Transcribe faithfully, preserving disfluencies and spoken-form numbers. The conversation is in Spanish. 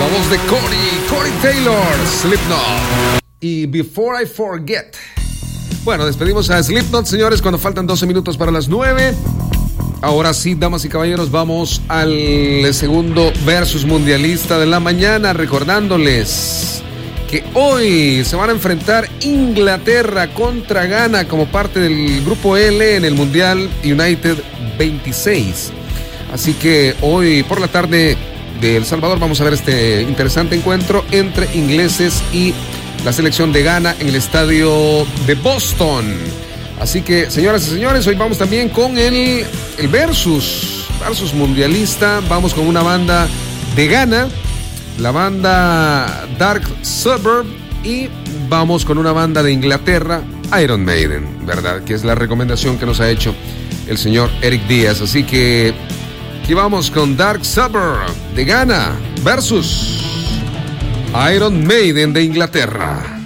voz de Corey, Corey Taylor, Slipknot y Before I Forget. Bueno, despedimos a Slipknot, señores, cuando faltan doce minutos para las nueve. Ahora sí, damas y caballeros, vamos al segundo versus mundialista de la mañana, recordándoles que hoy se van a enfrentar Inglaterra contra Ghana como parte del grupo L en el Mundial United veintiséis. Así que hoy por la tarde de El Salvador vamos a ver este interesante encuentro entre ingleses y la selección de Ghana en el estadio de Boston. Así que, señoras y señores, hoy vamos también con el, el versus, versus mundialista. Vamos con una banda de Ghana, la banda Dark Suburb, y vamos con una banda de Inglaterra, Iron Maiden, ¿verdad? Que es la recomendación que nos ha hecho el señor Eric Díaz. Así que aquí vamos con Dark Suburb de Ghana versus Iron Maiden de Inglaterra.